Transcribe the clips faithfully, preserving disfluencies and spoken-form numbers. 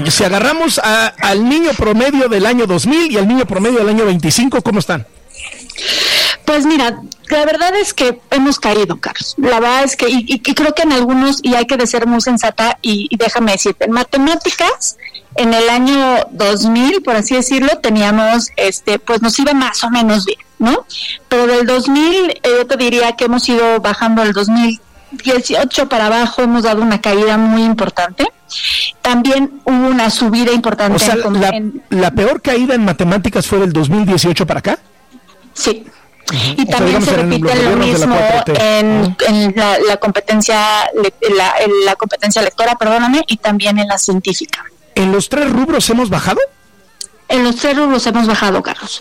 si agarramos a, al niño promedio del año dos mil y al niño promedio del año veinticinco, ¿cómo están? Pues mira, la verdad es que hemos caído, Carlos. La verdad es que, y, y creo que en algunos, y hay que ser muy sensata, y, y déjame decirte, en matemáticas, en el año dos mil, por así decirlo, teníamos, este, pues nos iba más o menos bien, ¿no? Pero del dos mil, eh, yo te diría que hemos ido bajando al dos mil dieciocho para abajo, hemos dado una caída muy importante. También hubo una subida importante. O sea, en, la, en, la peor caída en matemáticas fue del dos mil dieciocho para acá. Sí. Uh-huh. Y también se repite lo mismo en, uh-huh. en la, la competencia la, en la competencia lectora, perdóname, y también en la científica. ¿En los tres rubros hemos bajado? En los tres rubros hemos bajado, Carlos.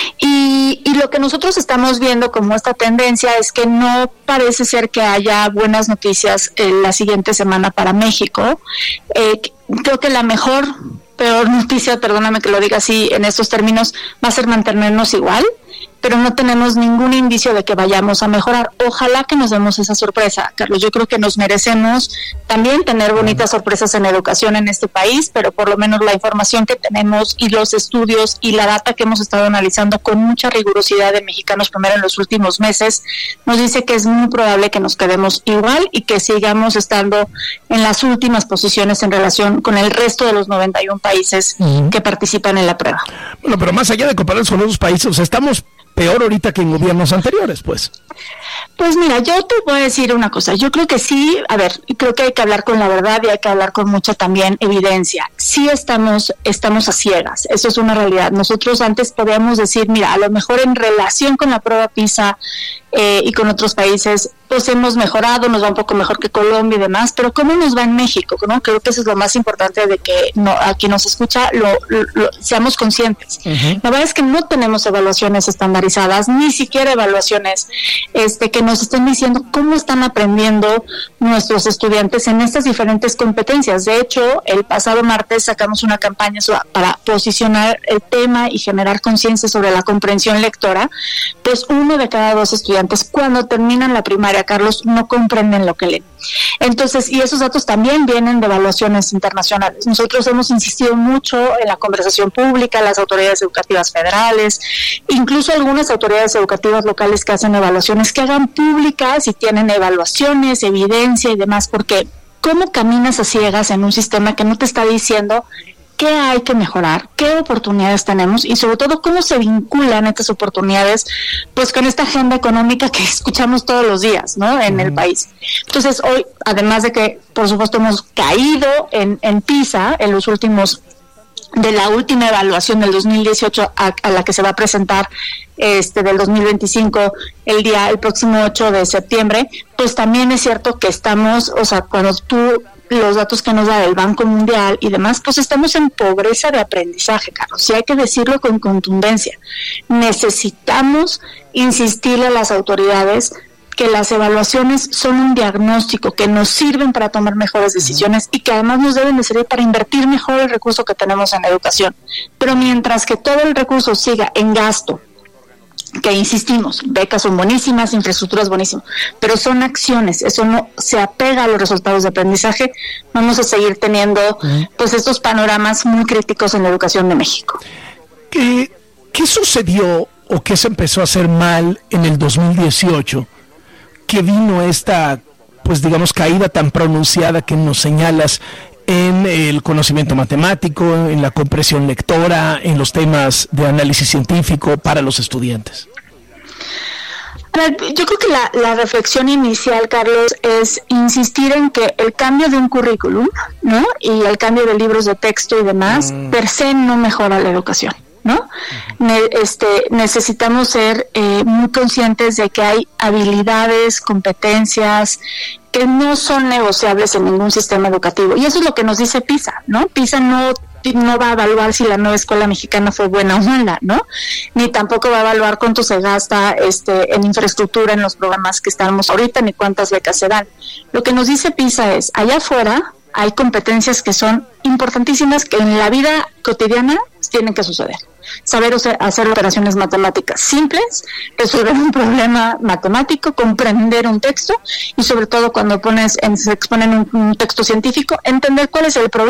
Y, y lo que nosotros estamos viendo como esta tendencia es que no parece ser que haya buenas noticias en la siguiente semana para México. Eh, creo que la mejor, peor noticia, perdóname que lo diga así en estos términos, va a ser mantenernos igual, pero no tenemos ningún indicio de que vayamos a mejorar. Ojalá que nos demos esa sorpresa, Carlos. Yo creo que nos merecemos también tener bonitas sorpresas en educación en este país, pero por lo menos la información que tenemos y los estudios y la data que hemos estado analizando con mucha rigurosidad de Mexicanos Primero en los últimos meses nos dice que es muy probable que nos quedemos igual y que sigamos estando en las últimas posiciones en relación con el resto de los noventa y uno países uh-huh. que participan en la prueba. Bueno, pero más allá de comparar con otros países, o sea, estamos peor ahorita que en gobiernos anteriores, pues. Pues mira, yo te voy a decir una cosa, yo creo que sí, a ver, creo que hay que hablar con la verdad y hay que hablar con mucha también evidencia. Sí estamos, estamos a ciegas, eso es una realidad. Nosotros antes podíamos decir, mira, a lo mejor en relación con la prueba PISA eh, y con otros países, pues hemos mejorado, nos va un poco mejor que Colombia y demás, pero ¿cómo nos va en México? ¿No? Creo que eso es lo más importante de que no, a quien nos escucha lo, lo, lo seamos conscientes. Uh-huh. La verdad es que no tenemos evaluaciones estandarizadas, ni siquiera evaluaciones este que nos estén diciendo cómo están aprendiendo nuestros estudiantes en estas diferentes competencias. De hecho, el pasado martes sacamos una campaña para posicionar el tema y generar conciencia sobre la comprensión lectora, pues uno de cada dos estudiantes cuando terminan la primaria, Carlos, no comprenden lo que leen. Entonces, y esos datos también vienen de evaluaciones internacionales. Nosotros hemos insistido mucho en la conversación pública, las autoridades educativas federales, incluso algunas autoridades educativas locales que hacen evaluaciones, que hagan públicas y tienen evaluaciones, evidencia y demás, porque ¿cómo caminas a ciegas en un sistema que no te está diciendo qué hay que mejorar, qué oportunidades tenemos y sobre todo cómo se vinculan estas oportunidades pues con esta agenda económica que escuchamos todos los días, ¿no? En mm. el país. Entonces hoy, además de que por supuesto hemos caído en, en PISA en los últimos, de la última evaluación del dos mil dieciocho a, a la que se va a presentar este del dos mil veinticinco el día, el próximo ocho de septiembre, pues también es cierto que estamos, o sea, cuando tú los datos que nos da el Banco Mundial y demás, pues estamos en pobreza de aprendizaje, Carlos, sí hay que decirlo con contundencia. Necesitamos insistirle a las autoridades que las evaluaciones son un diagnóstico, que nos sirven para tomar mejores decisiones y que además nos deben de servir para invertir mejor el recurso que tenemos en la educación. Pero mientras que todo el recurso siga en gasto, que insistimos, becas son buenísimas, infraestructura es buenísimo, pero son acciones, eso no se apega a los resultados de aprendizaje, vamos a seguir teniendo uh-huh. pues estos panoramas muy críticos en la educación de México. ¿Qué, qué sucedió o qué se empezó a hacer mal en el dos mil dieciocho que vino esta, pues digamos, caída tan pronunciada que nos señalas en el conocimiento matemático, en la comprensión lectora, en los temas de análisis científico para los estudiantes? A ver, yo creo que la, la reflexión inicial, Carlos, es insistir en que el cambio de un currículum, ¿no? Y el cambio de libros de texto y demás, mm. per se no mejora la educación, ¿no? Uh-huh. Ne- este, necesitamos ser eh, muy conscientes de que hay habilidades, competencias que no son negociables en ningún sistema educativo. Y eso es lo que nos dice PISA, ¿no? PISA no, no va a evaluar si la nueva escuela mexicana fue buena o mala, ¿no? Ni tampoco va a evaluar cuánto se gasta este, en infraestructura en los programas que estamos ahorita, ni cuántas becas se dan. Lo que nos dice PISA es, allá afuera hay competencias que son importantísimas que en la vida cotidiana tienen que suceder. Saber hacer operaciones matemáticas simples, resolver un problema matemático, comprender un texto y sobre todo cuando pones en, se exponen un, un texto científico, entender cuál es el problema.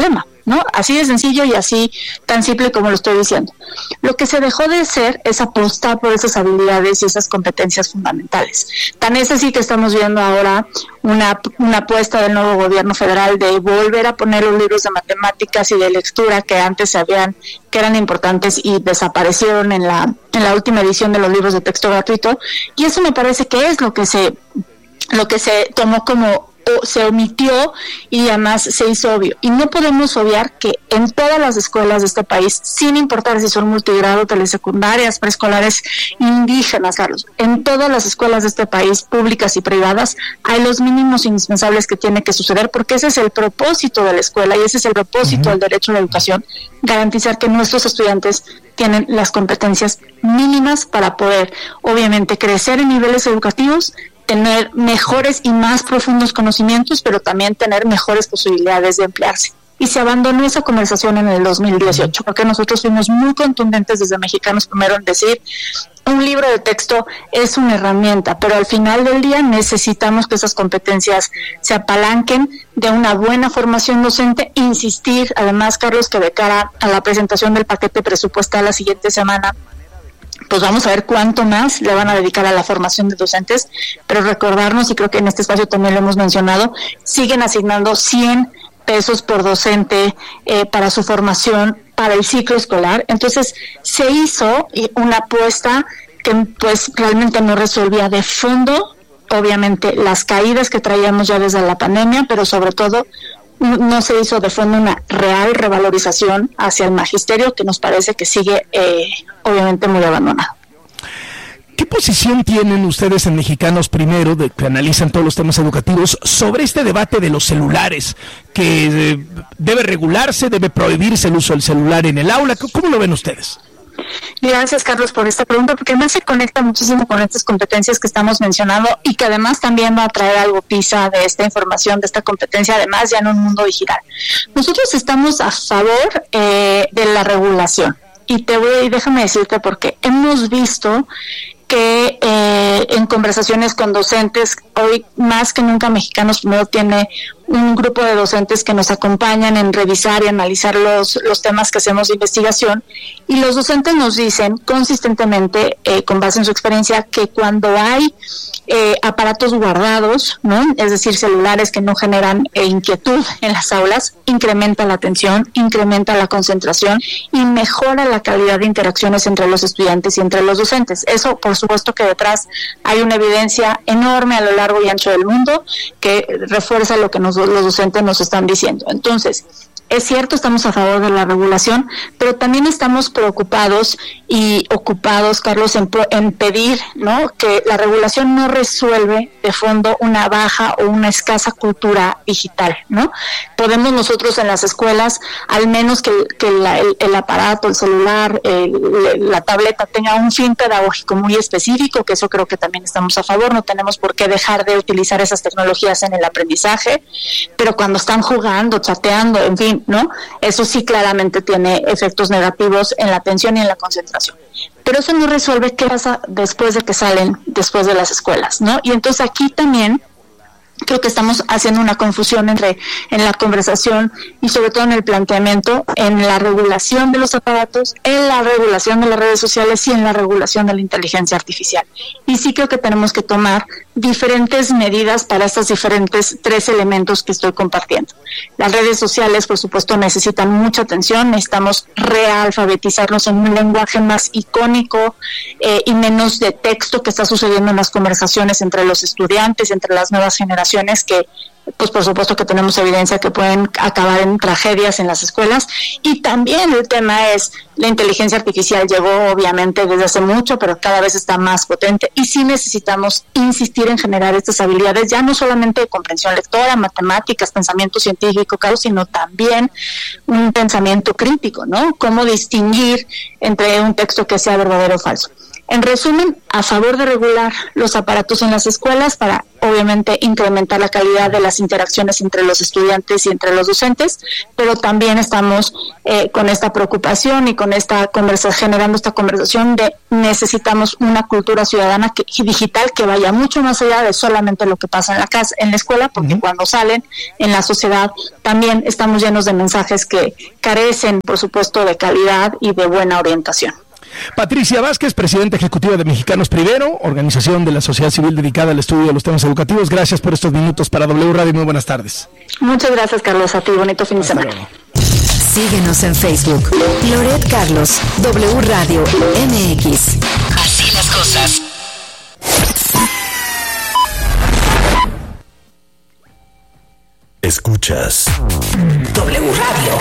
¿no? Así de sencillo y así tan simple como lo estoy diciendo. Lo que se dejó de hacer es apostar por esas habilidades y esas competencias fundamentales. Tan es así que estamos viendo ahora una, una apuesta del nuevo gobierno federal de volver a poner los libros de matemáticas y de lectura que antes se habían, que eran importantes y desaparecieron en la, en la última edición de los libros de texto gratuito, y eso me parece que es lo que se, lo que se tomó como o se omitió y además se hizo obvio. Y no podemos obviar que en todas las escuelas de este país, sin importar si son multigrado, telesecundarias, preescolares, indígenas, Carlos, en todas las escuelas de este país, públicas y privadas, hay los mínimos indispensables que tiene que suceder, porque ese es el propósito de la escuela y ese es el propósito uh-huh. del derecho a la educación, garantizar que nuestros estudiantes tienen las competencias mínimas para poder, obviamente, crecer en niveles educativos, tener mejores y más profundos conocimientos, pero también tener mejores posibilidades de emplearse. Y se abandonó esa conversación en el dos mil dieciocho, porque nosotros fuimos muy contundentes desde Mexicanos Primero en decir, un libro de texto es una herramienta, pero al final del día necesitamos que esas competencias se apalanquen de una buena formación docente. Insistir, además, Carlos, que de cara a la presentación del paquete presupuestal la siguiente semana, pues vamos a ver cuánto más le van a dedicar a la formación de docentes, pero recordarnos, y creo que en este espacio también lo hemos mencionado, siguen asignando cien pesos por docente eh, para su formación para el ciclo escolar. Entonces se hizo una apuesta que pues realmente no resolvía de fondo, obviamente, las caídas que traíamos ya desde la pandemia, pero sobre todo no se hizo de fondo una real revalorización hacia el magisterio, que nos parece que sigue eh, obviamente muy abandonado. ¿Qué posición tienen ustedes en Mexicanos Primero, de que analizan todos los temas educativos, sobre este debate de los celulares, que eh, debe regularse, debe prohibirse el uso del celular en el aula? ¿Cómo lo ven ustedes? Gracias, Carlos, por esta pregunta, porque además se conecta muchísimo con estas competencias que estamos mencionando y que además también va a traer algo PISA de esta información, de esta competencia, además ya en un mundo digital. Nosotros estamos a favor eh, de la regulación, y te voy, déjame decirte por qué. Hemos visto que eh, en conversaciones con docentes, hoy más que nunca Mexicanos Primero tiene un grupo de docentes que nos acompañan en revisar y analizar los, los temas que hacemos de investigación, y los docentes nos dicen consistentemente, eh, con base en su experiencia, que cuando hay eh, aparatos guardados, ¿no?, es decir, celulares que no generan eh, inquietud en las aulas, incrementa la atención, incrementa la concentración y mejora la calidad de interacciones entre los estudiantes y entre los docentes. Eso, por supuesto, que detrás hay una evidencia enorme a lo largo y ancho del mundo que refuerza lo que nos, los docentes nos están diciendo. Entonces, es cierto, estamos a favor de la regulación, pero también estamos preocupados y ocupados, Carlos, en, en pedir, ¿no?, que la regulación no resuelve de fondo una baja o una escasa cultura digital, ¿no? Podemos nosotros en las escuelas, al menos que, que la, el, el aparato, el celular, el, la tableta tenga un fin pedagógico muy específico, que eso creo que también estamos a favor. No tenemos por qué dejar de utilizar esas tecnologías en el aprendizaje, pero cuando están jugando, chateando, en fin, ¿no?, eso sí claramente tiene efectos negativos en la atención y en la concentración. Pero eso no resuelve qué pasa después de que salen, después de las escuelas, ¿no? Y entonces aquí también creo que estamos haciendo una confusión entre en la conversación y sobre todo en el planteamiento, en la regulación de los aparatos, en la regulación de las redes sociales y en la regulación de la inteligencia artificial. Y sí creo que tenemos que tomar diferentes medidas para estos diferentes tres elementos que estoy compartiendo. Las redes sociales, por supuesto, necesitan mucha atención, necesitamos realfabetizarnos en un lenguaje más icónico eh, y menos de texto que está sucediendo en las conversaciones entre los estudiantes, entre las nuevas generaciones, que pues por supuesto que tenemos evidencia que pueden acabar en tragedias en las escuelas. Y también el tema es, la inteligencia artificial llegó obviamente desde hace mucho, pero cada vez está más potente, y sí necesitamos insistir en generar estas habilidades, ya no solamente de comprensión lectora, matemáticas, pensamiento científico, claro, sino también un pensamiento crítico, ¿no? Cómo distinguir entre un texto que sea verdadero o falso. En resumen, a favor de regular los aparatos en las escuelas para, obviamente, incrementar la calidad de las interacciones entre los estudiantes y entre los docentes, pero también estamos eh, con esta preocupación y con esta conversación, generando esta conversación de necesitamos una cultura ciudadana que, digital que vaya mucho más allá de solamente lo que pasa en la casa, en la escuela, porque uh-huh. cuando salen en la sociedad también estamos llenos de mensajes que carecen, por supuesto, de calidad y de buena orientación. Patricia Vázquez, presidenta ejecutiva de Mexicanos Primero, organización de la sociedad civil dedicada al estudio de los temas educativos. Gracias por estos minutos para W Radio. Muy buenas tardes. Muchas gracias, Carlos. A ti, bonito fin de semana. Síguenos en Facebook. Loret Carlos, W Radio M X. Así las cosas. Escuchas W Radio.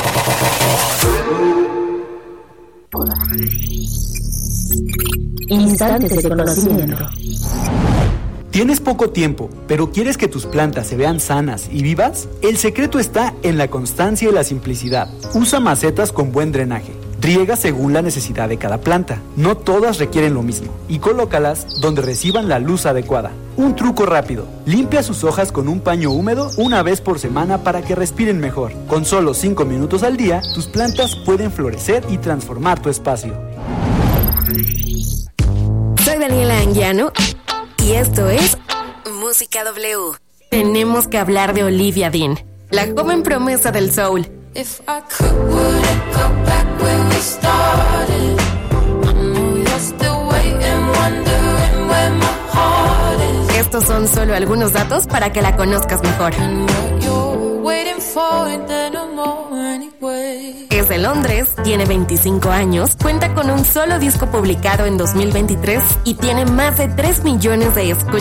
Instantes de conocimiento. ¿Tienes poco tiempo, pero quieres que tus plantas se vean sanas y vivas? El secreto está en la constancia y la simplicidad. Usa macetas con buen drenaje. Riega según la necesidad de cada planta. No todas requieren lo mismo. Y colócalas donde reciban la luz adecuada. Un truco rápido. Limpia sus hojas con un paño húmedo una vez por semana para que respiren mejor. Con solo cinco minutos al día, tus plantas pueden florecer y transformar tu espacio. Soy Daniela Anguiano y esto es Música W. Tenemos que hablar de Olivia Dean, la joven promesa del soul. If I could, would it go back where we started? I know you're still waiting, wondering where my heart is. Estos son solo algunos datos para que la conozcas mejor. And what you're waiting for, and then I'm more anyway. Es de Londres, tiene veinticinco años, cuenta con un solo disco publicado en dos mil veintitrés y tiene más de tres millones de escuchas